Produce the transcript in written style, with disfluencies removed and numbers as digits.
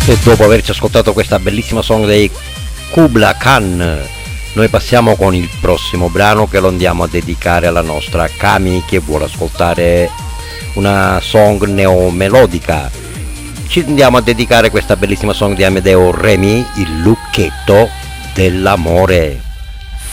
E dopo averci ascoltato questa bellissima song dei Kubla Khan, noi passiamo con il prossimo brano che lo andiamo a dedicare alla nostra Kami che vuole ascoltare una song neomelodica. Ci andiamo a dedicare questa bellissima song di Amedeo Remi, Il lucchetto dell'amore.